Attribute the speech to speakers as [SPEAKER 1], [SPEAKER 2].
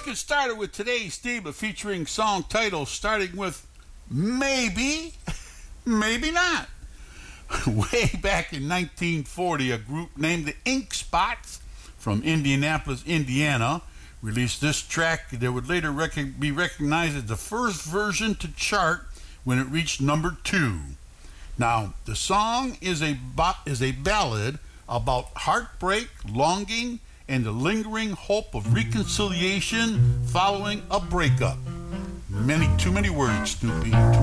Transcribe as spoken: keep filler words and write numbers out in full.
[SPEAKER 1] get started with today's theme of featuring song titles starting with Maybe, Maybe Not. Way back in nineteen forty, a group named the Ink Spots from Indianapolis, Indiana, released this track that would later rec- be recognized as the first version to chart when it reached number two. Now, the song is a ba- is a ballad about heartbreak, longing, and the lingering hope of reconciliation following a breakup. Many, too many words, Snoopy.